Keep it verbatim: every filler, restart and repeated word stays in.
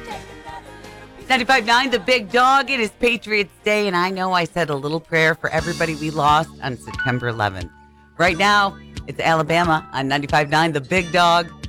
ninety-five point nine The Big Dog. It is Patriots Day, and I know I said a little prayer for everybody we lost on September eleventh. Right now, it's Alabama on ninety-five point nine The Big Dog.